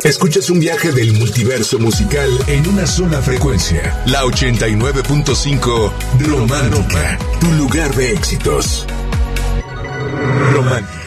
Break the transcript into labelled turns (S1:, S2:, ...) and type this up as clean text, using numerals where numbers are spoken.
S1: Escuchas un viaje del multiverso musical en una sola frecuencia. La 89.5 Romántica, tu lugar de éxitos. Romántica.